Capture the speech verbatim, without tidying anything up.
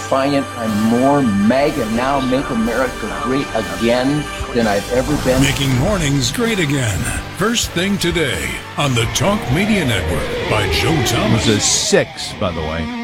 defiant. I'm more MAGA now, make America great again, than I've ever been. Making mornings great again. First thing today on the Talk Media Network by Joe Thomas. It was a six, by the way.